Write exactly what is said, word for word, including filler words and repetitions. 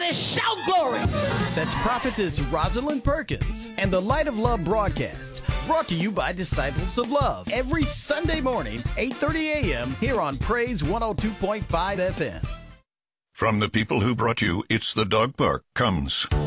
Somebody shout glory. That's Prophetess Rosalind Perkins and the Light of Love broadcast, brought to you by Disciples of Love, every Sunday morning, eight thirty a.m. here on Praise one oh two point five F M. From the people who brought you It's the Dog Park comes